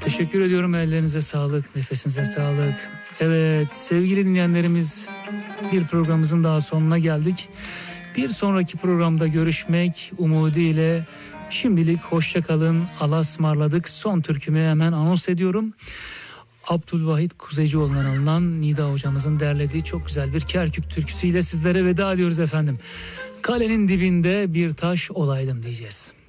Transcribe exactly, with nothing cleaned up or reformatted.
Teşekkür ediyorum, ellerinize sağlık, nefesinize sağlık. Evet sevgili dinleyenlerimiz, bir programımızın daha sonuna geldik. Bir sonraki programda görüşmek umudiyle şimdilik hoşça kalın, Allah'a ısmarladık. Son türkümü hemen anons ediyorum. Abdülvahit Kuzeycioğlu'ndan alınan Nida hocamızın derlediği çok güzel bir Kerkük türküsüyle sizlere veda ediyoruz efendim. Kalenin dibinde bir taş olaydım diyeceğiz.